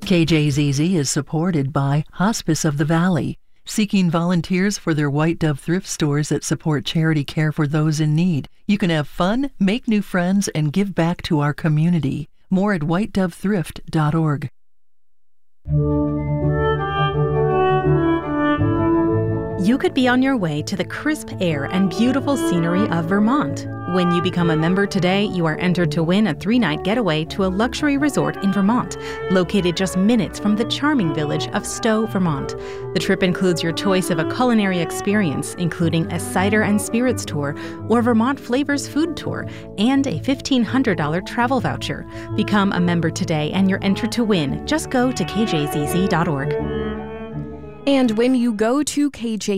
KJZZ is supported by Hospice of the Valley, seeking volunteers for their White Dove thrift stores that support charity care for those in need. You can have fun, make new friends, and give back to our community. More at whitedovethrift.org. You could be on your way to the crisp air and beautiful scenery of Vermont. When you become a member today, you are entered to win a 3-night getaway to a luxury resort in Vermont, located just minutes from the charming village of Stowe, Vermont. The trip includes your choice of a culinary experience, including a cider and spirits tour or Vermont Flavors food tour, and a $1,500 travel voucher. Become a member today and you're entered to win. Just go to kjzz.org. And when you go to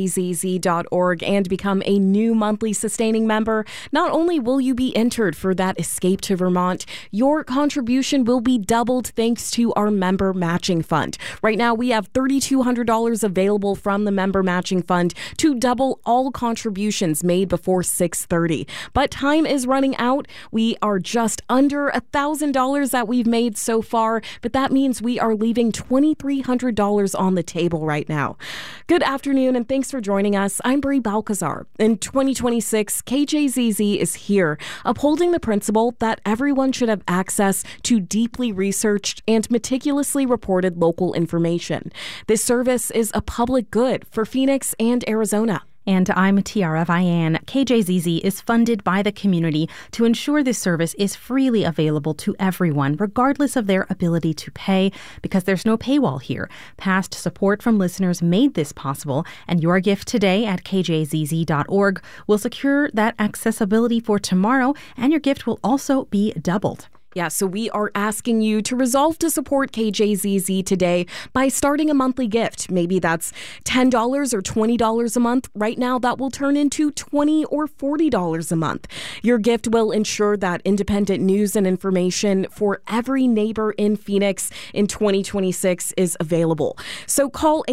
kjzz.org and become a new monthly sustaining member, not only will you be entered for that escape to Vermont, your contribution will be doubled thanks to our member matching fund. Right now, we have $3,200 available from the member matching fund to double all contributions made before 6:30. But time is running out. We are just under $1,000 that we've made so far, but that means we are leaving $2,300 on the table right now. Good afternoon, and thanks for joining us. I'm Brie Balcazar. In 2026, KJZZ is here, upholding the principle that everyone should have access to deeply researched and meticulously reported local information. This service is a public good for Phoenix and Arizona. And I'm Tiara Vian. KJZZ is funded by the community to ensure this service is freely available to everyone, regardless of their ability to pay, because there's no paywall here. Past support from listeners made this possible, and your gift today at kjzz.org will secure that accessibility for tomorrow, and your gift will also be doubled. Yeah, so we are asking you to resolve to support KJZZ today by starting a monthly gift. Maybe that's $10 or $20 a month. Right now, that will turn into $20 or $40 a month. Your gift will ensure that independent news and information for every neighbor in Phoenix in 2026 is available. So call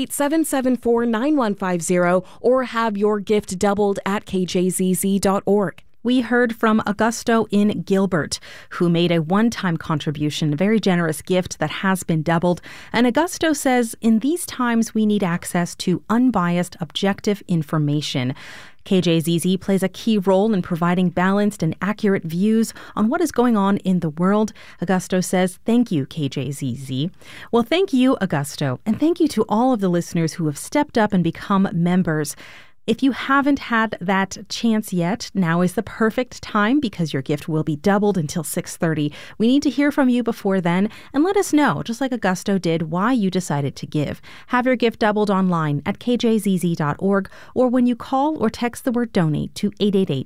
888-774-9150 or have your gift doubled at kjzz.org. We heard from Augusto in Gilbert, who made a one-time contribution, a very generous gift that has been doubled. And Augusto says, in these times, we need access to unbiased, objective information. KJZZ plays a key role in providing balanced and accurate views on what is going on in the world. Augusto says, thank you, KJZZ. Well, thank you, Augusto, and thank you to all of the listeners who have stepped up and become members. If you haven't had that chance yet, now is the perfect time because your gift will be doubled until 6:30. We need to hear from you before then and let us know, just like Augusto did, why you decided to give. Have your gift doubled online at kjzz.org or when you call or text the word donate to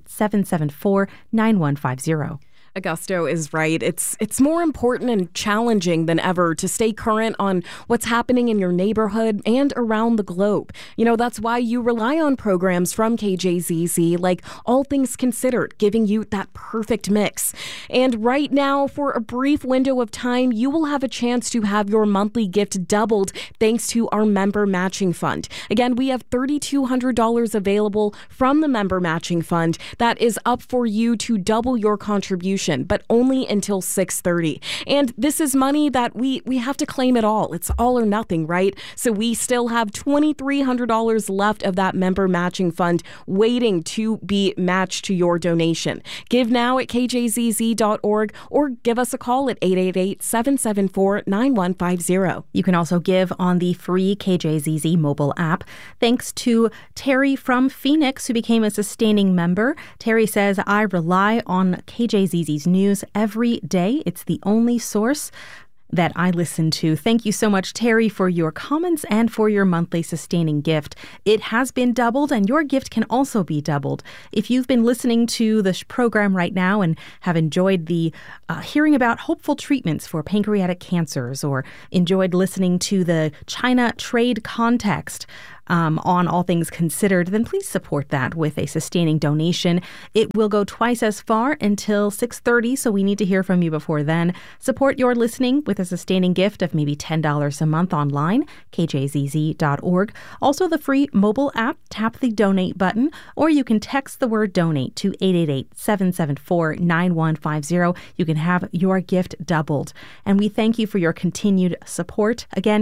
888-774-9150. Augusto is right. It's more important and challenging than ever to stay current on what's happening in your neighborhood and around the globe. You know, that's why you rely on programs from KJZZ like All Things Considered, giving you that perfect mix. And right now, for a brief window of time, you will have a chance to have your monthly gift doubled thanks to our member matching fund. Again, we have $3,200 available from the member matching fund that is up for you to double your contribution, but only until 6:30. And this is money that we have to claim it all. It's all or nothing, right? So we still have $2,300 left of that member matching fund waiting to be matched to your donation. Give now at kjzz.org or give us a call at 888-774-9150. You can also give on the free KJZZ mobile app. Thanks to Terry from Phoenix, who became a sustaining member. Terry says, I rely on KJZZ's news every day. It's the only source that I listen to. Thank you so much, Terry, for your comments and for your monthly sustaining gift. It has been doubled, and your gift can also be doubled. If you've been listening to this program right now and have enjoyed the hearing about hopeful treatments for pancreatic cancers or enjoyed listening to the China trade context, on All Things Considered, then please support that with a sustaining donation. It will go twice as far until 6:30, so we need to hear from you before then. Support your listening with a sustaining gift of maybe $10 a month online, kjzz.org. Also, the free mobile app, tap the donate button, or you can text the word donate to 888-774-9150. You can have your gift doubled. And we thank you for your continued support. Again,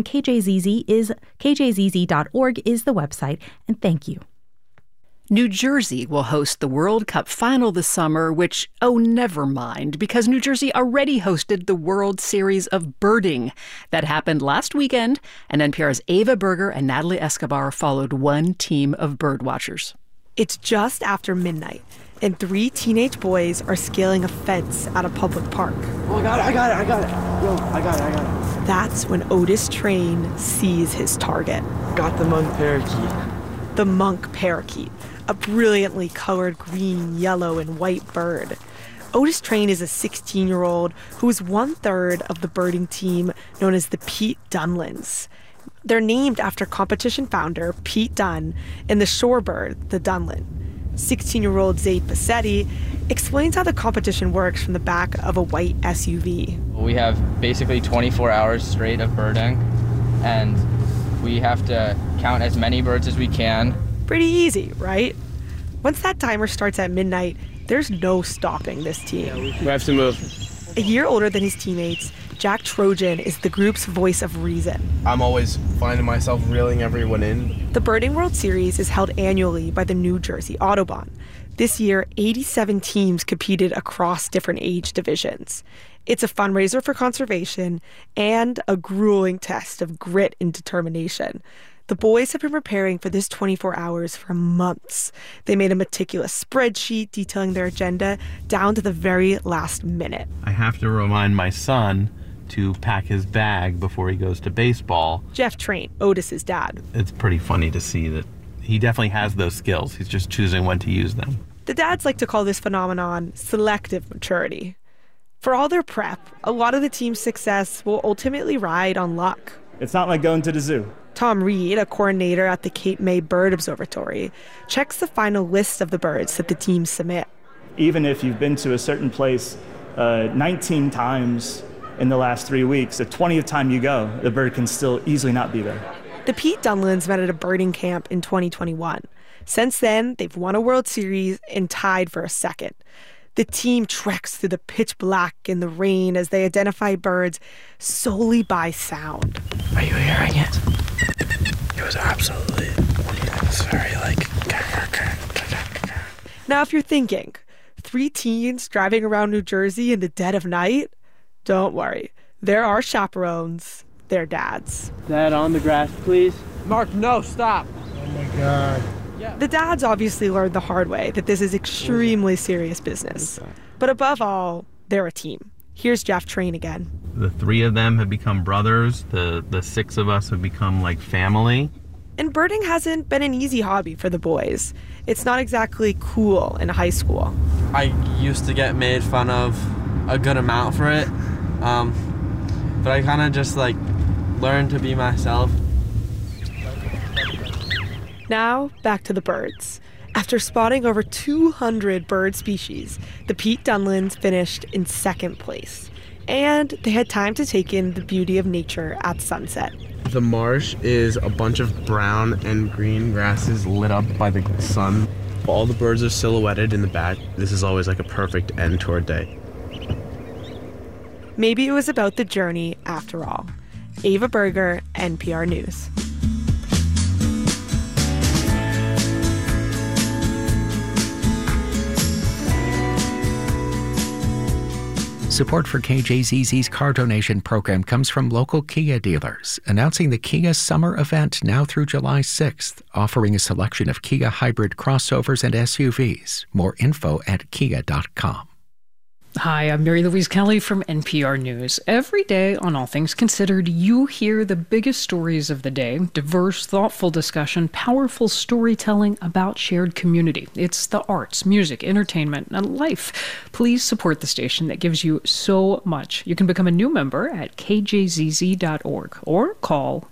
kjzz.org is the website, and thank you. New Jersey will host the World Cup final this summer, which, oh, never mind, because New Jersey already hosted the World Series of Birding. That happened last weekend, and NPR's Ava Berger and Natalie Escobar followed one team of birdwatchers. It's just after midnight, and 3 teenage boys are scaling a fence at a public park. Oh, I got it. Yo, I got it. That's when Otis Train sees his target. Got the monk parakeet. The monk parakeet, a brilliantly colored green, yellow, and white bird. Otis Train is a 16-year-old who is 1/3 of the birding team known as the Pete Dunlins. They're named after competition founder Pete Dunn and the shorebird, the Dunlin. 16-year-old Zaid Bassetti explains how the competition works from the back of a white SUV. We have basically 24 hours straight of birding, and we have to count as many birds as we can. Pretty easy, right? Once that timer starts at midnight, there's no stopping this team. We have to move. A year older than his teammates, Jack Trojan is the group's voice of reason. I'm always finding myself reeling everyone in. The Birding World Series is held annually by the New Jersey Audubon. This year, 87 teams competed across different age divisions. It's a fundraiser for conservation and a grueling test of grit and determination. The boys have been preparing for this 24 hours for months. They made a meticulous spreadsheet detailing their agenda down to the very last minute. I have to remind my son to pack his bag before he goes to baseball. Jeff Train, Otis's dad. It's pretty funny to see that he definitely has those skills. He's just choosing when to use them. The dads like to call this phenomenon selective maturity. For all their prep, a lot of the team's success will ultimately ride on luck. It's not like going to the zoo. Tom Reed, a coordinator at the Cape May Bird Observatory, checks the final list of the birds that the teams submit. Even if you've been to a certain place 19 times in the last 3 weeks, the 20th time you go, the bird can still easily not be there. The Pete Dunlins met at a birding camp in 2021. Since then, they've won a World Series and tied for a second. The team treks through the pitch black in the rain as they identify birds solely by sound. Are you hearing it? It was absolutely, it's very Now, if you're thinking, 3 teens driving around New Jersey in the dead of night? Don't worry. There are chaperones. They're dads. Dad, on the grass, please. Mark, no, stop. Oh my God. The dads obviously learned the hard way that this is extremely serious business. But above all, they're a team. Here's Jeff Train again. The 3 of them have become brothers. The 6 of us have become like family. And birding hasn't been an easy hobby for the boys. It's not exactly cool in high school. I used to get made fun of a good amount for it. But I kind of just learned to be myself. Now, back to the birds. After spotting over 200 bird species, the Pete Dunlins finished in 2nd place. And they had time to take in the beauty of nature at sunset. The marsh is a bunch of brown and green grasses lit up by the sun. All the birds are silhouetted in the back. This is always like a perfect end to our day. Maybe it was about the journey after all. Ava Berger, NPR News. Support for KJZZ's car donation program comes from local Kia dealers, announcing the Kia Summer Event now through July 6th, offering a selection of Kia hybrid crossovers and SUVs. More info at kia.com. Hi, I'm Mary Louise Kelly from NPR News. Every day on All Things Considered, you hear the biggest stories of the day, diverse, thoughtful discussion, powerful storytelling about shared community. It's the arts, music, entertainment, and life. Please support the station that gives you so much. You can become a new member at kjzz.org or call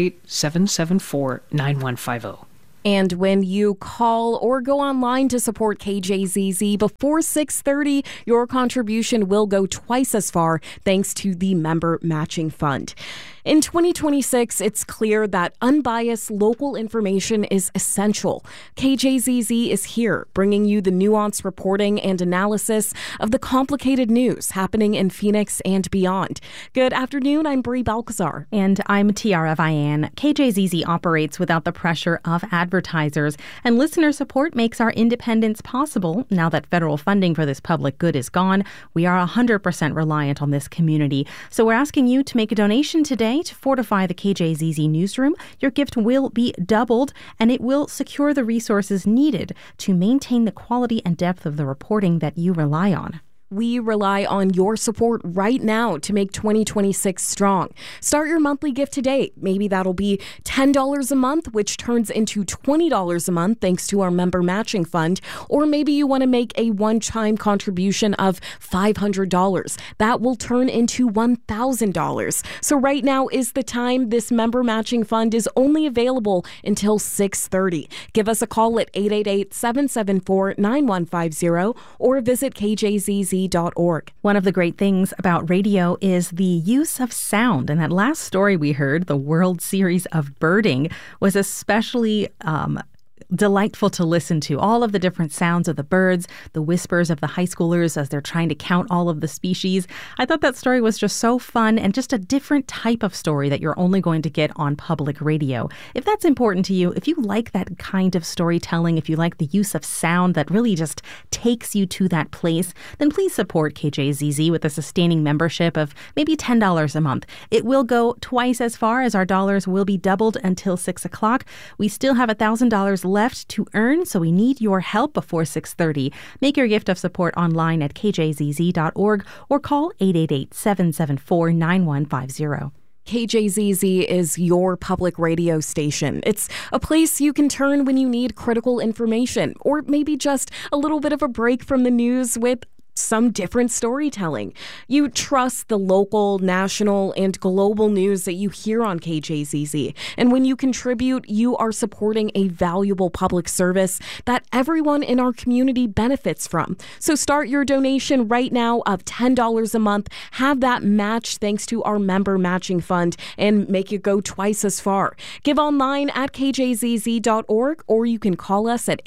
888-774-9150. And when you call or go online to support KJZZ before 6:30, your contribution will go twice as far thanks to the Member Matching Fund. In 2026, it's clear that unbiased local information is essential. KJZZ is here, bringing you the nuanced reporting and analysis of the complicated news happening in Phoenix and beyond. Good afternoon, I'm Brie Balcazar. And I'm Tiara Vian. KJZZ operates without the pressure of advertisers, and listener support makes our independence possible. Now that federal funding for this public good is gone, we are 100% reliant on this community. So we're asking you to make a donation today to fortify the KJZZ newsroom. Your gift will be doubled, and it will secure the resources needed to maintain the quality and depth of the reporting that you rely on. We rely on your support right now to make 2026 strong. Start your monthly gift today. Maybe that'll be $10 a month, which turns into $20 a month thanks to our Member Matching Fund. Or maybe you want to make a one-time contribution of $500. That will turn into $1,000. So right now is the time. This Member Matching Fund is only available until 6:30. Give us a call at 888-774-9150 or visit KJZZ.org. One of the great things about radio is the use of sound. And that last story we heard, the World Series of Birding, was especially delightful to listen to. All of the different sounds of the birds, the whispers of the high schoolers as they're trying to count all of the species. I thought that story was just so fun and just a different type of story that you're only going to get on public radio. If that's important to you, if you like that kind of storytelling, if you like the use of sound that really just takes you to that place, then please support KJZZ with a sustaining membership of maybe $10 a month. It will go twice as far, as our dollars will be doubled until 6 o'clock. We still have $1,000 left to earn, so we need your help before 6:30. Make your gift of support online at kjzz.org or call 888-774-9150. KJZZ is your public radio station. It's a place you can turn when you need critical information, or maybe just a little bit of a break from the news with some different storytelling. You trust the local, national, and global news that you hear on KJZZ. And when you contribute, you are supporting a valuable public service that everyone in our community benefits from. So start your donation right now of $10 a month. Have that match thanks to our Member Matching Fund and make it go twice as far. Give online at kjzz.org or you can call us at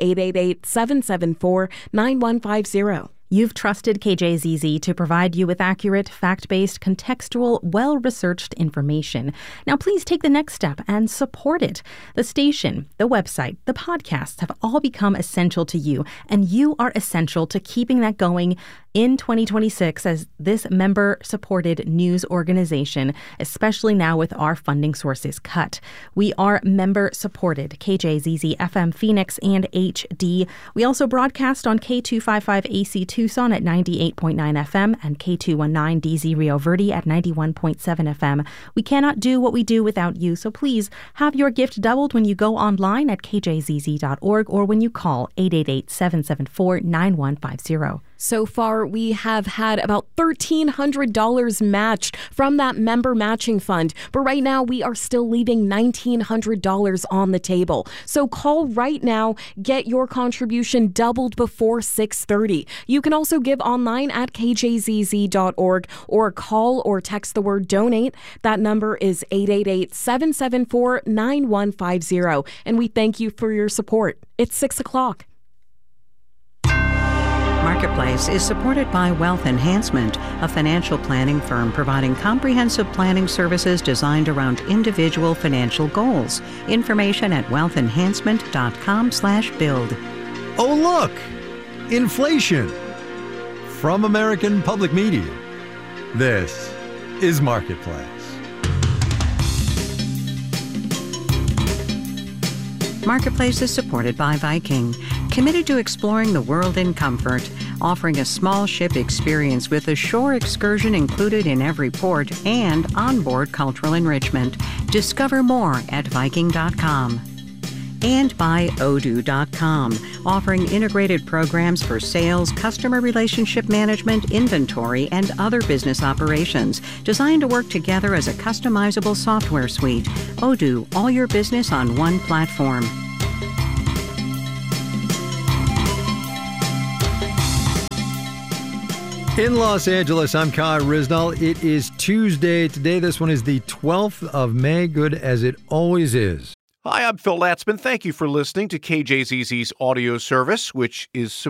888-774-9150. You've trusted KJZZ to provide you with accurate, fact-based, contextual, well-researched information. Now please take the next step and support it. The station, the website, the podcasts have all become essential to you, and you are essential to keeping that going in 2026 as this member-supported news organization, especially now with our funding sources cut. We are member-supported, KJZZ FM Phoenix and HD. We also broadcast on K255AC Tucson at 98.9 FM and K219 DZ Rio Verde at 91.7 FM. We cannot do what we do without you, so please have your gift doubled when you go online at kjzz.org or when you call 888-774-9150. So far, we have had about $1,300 matched from that Member Matching Fund. But right now, we are still leaving $1,900 on the table. So call right now. Get your contribution doubled before 6:30. You can also give online at kjzz.org or call or text the word donate. That number is 888-774-9150. And we thank you for your support. It's 6 o'clock. Marketplace is supported by Wealth Enhancement, a financial planning firm providing comprehensive planning services designed around individual financial goals. Information at wealthenhancement.com/build. Oh, look! Inflation! From American Public Media. This is Marketplace. Marketplace is supported by Viking, committed to exploring the world in comfort. offering a small ship experience with a shore excursion included in every port and onboard cultural enrichment. Discover more at Viking.com. And by Odoo.com, offering integrated programs for sales, customer relationship management, inventory, and other business operations, designed to work together as a customizable software suite. Odoo, all your business on one platform. In Los Angeles, I'm Kai Risnall. It is Tuesday. Today, this one is the 12th of May, good as it always is. Hi, I'm Phil Latzman. Thank you for listening to KJZZ's audio service, which is